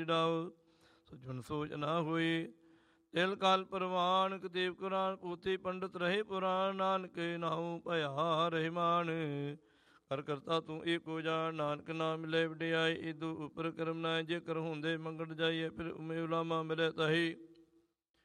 ਡਾਉ। ਸੁਜਨ ਸੋਚ ਨਾ ਹੋਈ ਤਿਲ ਕਾਲ ਪ੍ਰਵਾਨ, ਕਤੇਬ ਕੁਰਾਨ ਪੋਥੀ ਪੰਡਤ ਰਹੇ ਪੁਰਾਨ। ਨਾਨਕ ਨਾਉ ਭਇਆ ਰਹਿਮਾਨ, ਕਰ ਕਰਤਾ ਤੂੰ ਏਕੋ ਜਾਨ। ਨਾਨਕ ਨਾਮ ਮਿਲੇ ਵਡਿਆਈ, ਇਦੂ ਉਪਰ ਕਰਮ ਨਾ ਜੇ ਕਰ ਹੁੰਦੇ ਮੰਗਣ ਜਾਈਏ। ਫਿਰ ਉਮੇ ਉਲਾਮਾ ਮਿਲੇ ਤਾਹੀ,